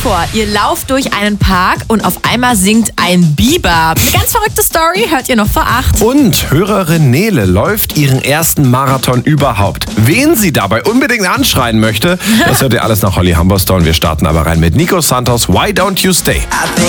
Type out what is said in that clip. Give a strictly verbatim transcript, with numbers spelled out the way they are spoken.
vor, ihr lauft durch einen Park und auf einmal singt ein Biber. Ganz verrückte Story, hört ihr noch vor acht. Und Hörerin Nele läuft ihren ersten Marathon überhaupt. Wen sie dabei unbedingt anschreien möchte, das hört ihr alles nach Holly Humberstone. Wir starten aber rein mit Nico Santos, Why Don't You Stay?